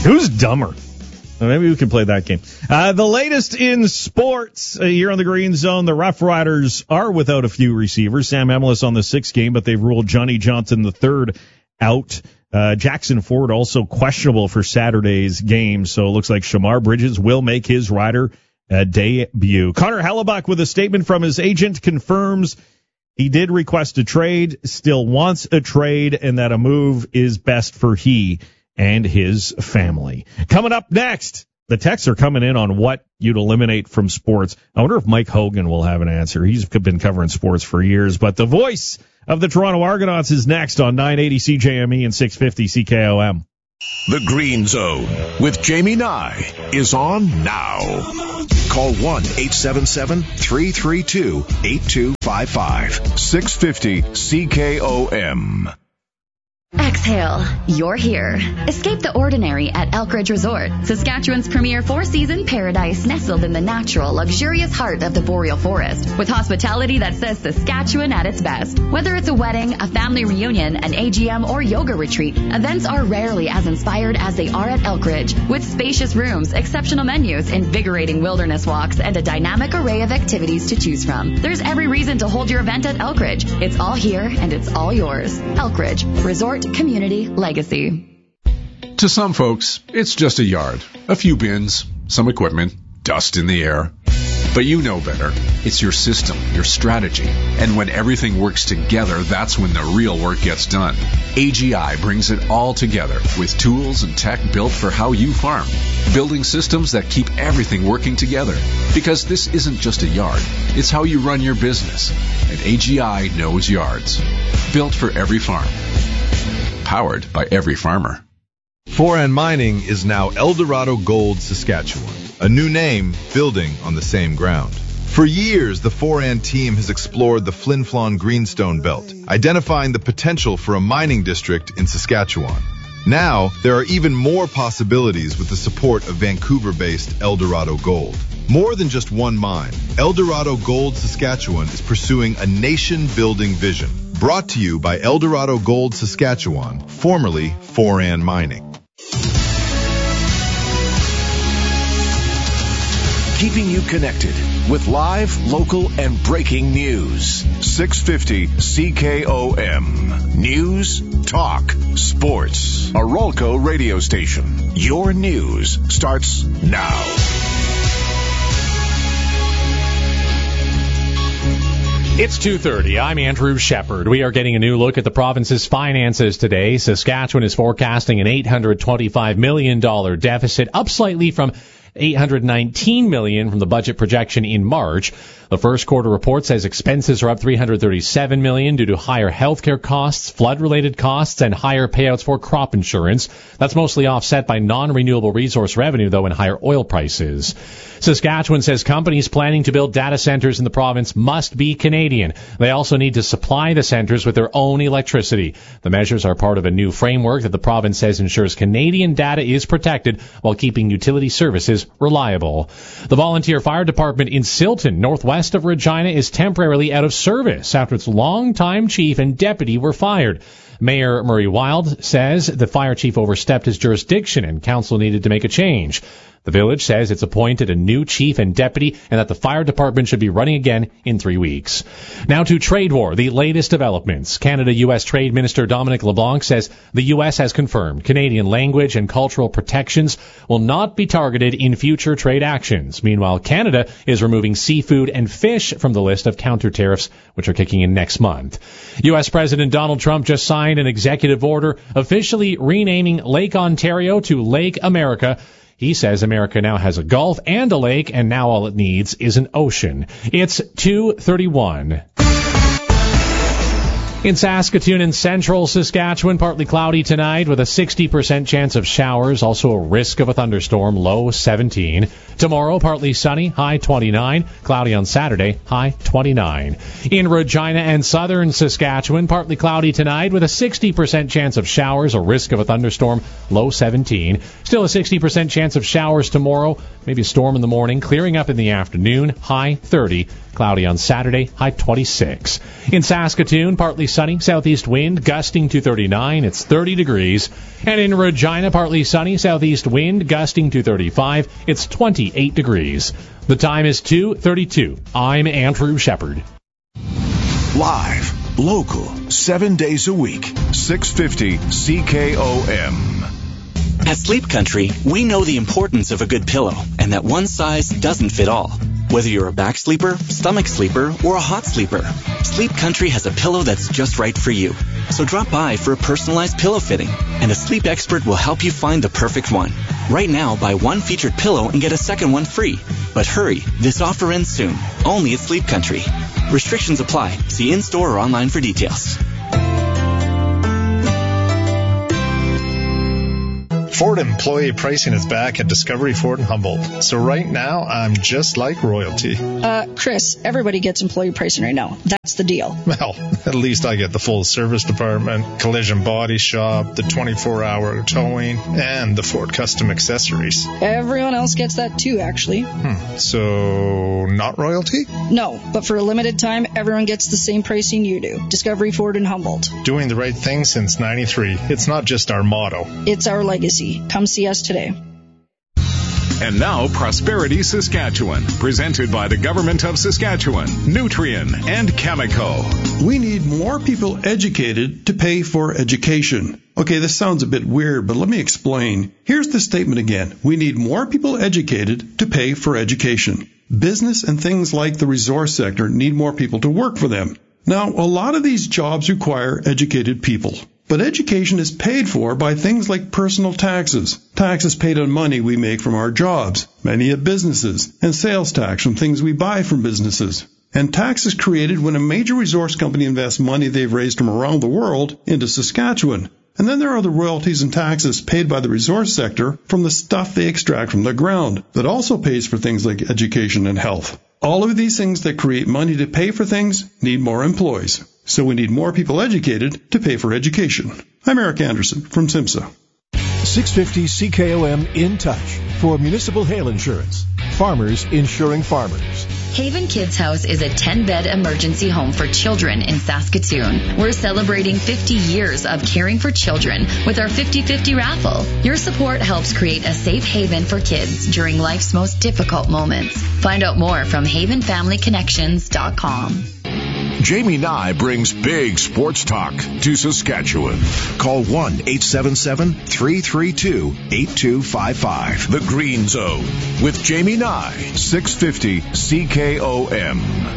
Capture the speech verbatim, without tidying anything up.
Who's dumber? Maybe we can play that game. Uh, the latest in sports uh, here on the Green Zone. The Rough Riders are without a few receivers. Sam Emilus on the sixth game, but they've ruled Johnny Johnson the third out. Uh, Jackson Ford also questionable for Saturday's game, so it looks like Shamar Bridges will make his Rider uh, debut. Connor Hellebuck with a statement from his agent confirms he did request a trade, still wants a trade, and that a move is best for he and his family. Coming up next, the texts are coming in on what you'd eliminate from sports. I wonder if Mike Hogan will have an answer. He's been covering sports for years, but the voice of the Toronto Argonauts is next on nine eighty C J M E and six fifty C K O M. The Green Zone with Jamie Nye is on now. Call one eight seven seven, three three two, eight two five five. six fifty C K O M. Exhale. You're here. Escape the ordinary at Elkridge Resort, Saskatchewan's premier four-season paradise nestled in the natural, luxurious heart of the boreal forest, with hospitality that says Saskatchewan at its best. Whether it's a wedding, a family reunion, an A G M, or yoga retreat, events are rarely as inspired as they are at Elkridge, with spacious rooms, exceptional menus, invigorating wilderness walks, and a dynamic array of activities to choose from. There's every reason to hold your event at Elkridge. It's all here, and it's all yours. Elkridge Resort Community Legacy. To some folks, it's just a yard, a few bins, some equipment, dust in the air. But you know better. It's your system, your strategy. And when everything works together, that's when the real work gets done. A G I brings it all together with tools and tech built for how you farm. Building systems that keep everything working together. Because this isn't just a yard. It's how you run your business. And A G I knows yards. Built for every farm. Powered by every farmer. Foran Mining is now Eldorado Gold Saskatchewan, a new name building on the same ground. For years, the Foran team has explored the Flin Flon Greenstone Belt, identifying the potential for a mining district in Saskatchewan. Now, there are even more possibilities with the support of Vancouver-based Eldorado Gold. More than just one mine, Eldorado Gold Saskatchewan is pursuing a nation-building vision. Brought to you by Eldorado Gold Saskatchewan, formerly Foran Mining. Keeping you connected with live, local, and breaking news. six fifty C K O M. News, talk, sports. A Rolco radio station. Your news starts now. It's two thirty. I'm Andrew Shepard. We are getting a new look at the province's finances today. Saskatchewan is forecasting an eight hundred twenty-five million dollars deficit, up slightly from eight hundred nineteen million dollars from the budget projection in March. The first quarter report says expenses are up three hundred thirty-seven million dollars due to higher healthcare costs, flood-related costs, and higher payouts for crop insurance. That's mostly offset by non-renewable resource revenue, though, and higher oil prices. Saskatchewan says companies planning to build data centers in the province must be Canadian. They also need to supply the centers with their own electricity. The measures are part of a new framework that the province says ensures Canadian data is protected while keeping utility services reliable. The volunteer fire department in Silton, northwest of Regina, is temporarily out of service after its longtime chief and deputy were fired. Mayor Murray Wild says the fire chief overstepped his jurisdiction and council needed to make a change. The village says it's appointed a new chief and deputy and that the fire department should be running again in three weeks. Now to trade war, the latest developments. Canada-U S Trade Minister Dominic LeBlanc says the U S has confirmed Canadian language and cultural protections will not be targeted in future trade actions. Meanwhile, Canada is removing seafood and fish from the list of counter tariffs, which are kicking in next month. U S President Donald Trump just signed an executive order officially renaming Lake Ontario to Lake America. He says America now has a gulf and a lake, and now all it needs is an ocean. It's two thirty-one. In Saskatoon and central Saskatchewan, partly cloudy tonight with a sixty percent chance of showers, also a risk of a thunderstorm, low seventeen. Tomorrow, partly sunny, high twenty-nine. Cloudy on Saturday, high twenty-nine. In Regina and southern Saskatchewan, partly cloudy tonight with a sixty percent chance of showers, a risk of a thunderstorm, low seventeen. Still a sixty percent chance of showers tomorrow, maybe a storm in the morning, clearing up in the afternoon, high thirty. Cloudy on Saturday, high twenty-six. In Saskatoon, partly sunny, southeast wind gusting to thirty-nine. It's thirty degrees. And in Regina, partly sunny, southeast wind gusting to thirty-five. It's twenty-eight degrees. The time is two thirty-two. I'm Andrew Shepard. Live, local, seven days a week, six fifty C K O M. At Sleep Country, we know the importance of a good pillow and that one size doesn't fit all. Whether you're a back sleeper, stomach sleeper, or a hot sleeper, Sleep Country has a pillow that's just right for you. So drop by for a personalized pillow fitting, and a sleep expert will help you find the perfect one. Right now, buy one featured pillow and get a second one free. But hurry, this offer ends soon, only at Sleep Country. Restrictions apply. See in-store or online for details. Ford employee pricing is back at Discovery Ford in Humboldt. So right now, I'm just like royalty. Uh, Chris, everybody gets employee pricing right now. That's the deal. Well, at least I get the full service department, collision body shop, the twenty-four hour towing, and the Ford custom accessories. Everyone else gets that too, actually. Hmm. So, not royalty? No, but for a limited time, everyone gets the same pricing you do. Discovery Ford in Humboldt. Doing the right thing since ninety-three. It's not just our motto. It's our legacy. Come see us today. And now, Prosperity Saskatchewan, presented by the Government of Saskatchewan, Nutrien, and Cameco. We need more people educated to pay for education. Okay, this sounds a bit weird, but let me explain. Here's the statement again. We need more people educated to pay for education. Business and things like the resource sector need more people to work for them. Now, a lot of these jobs require educated people. But education is paid for by things like personal taxes, taxes paid on money we make from our jobs, many of businesses, and sales tax from things we buy from businesses. And tax is created when a major resource company invests money they've raised from around the world into Saskatchewan. And then there are the royalties and taxes paid by the resource sector from the stuff they extract from the ground that also pays for things like education and health. All of these things that create money to pay for things need more employees. So we need more people educated to pay for education. I'm Eric Anderson from SIMSA. six fifty C K O M in touch for municipal hail insurance. Farmers insuring farmers. Haven Kids House is a ten-bed emergency home for children in Saskatoon. We're celebrating fifty years of caring for children with our fifty fifty raffle. Your support helps create a safe haven for kids during life's most difficult moments. Find out more from haven family connections dot com. Jamie Nye brings big sports talk to Saskatchewan. Call one eight seven seven, three three two, eight two five five. The Green Zone with Jamie Nye, six fifty C K O M.